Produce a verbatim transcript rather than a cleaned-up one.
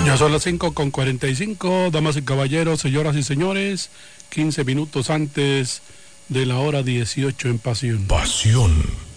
Ya son las cinco con cuarenta y cinco, damas y caballeros, señoras y señores, quince minutos antes de la hora dieciocho en Pasión. Pasión.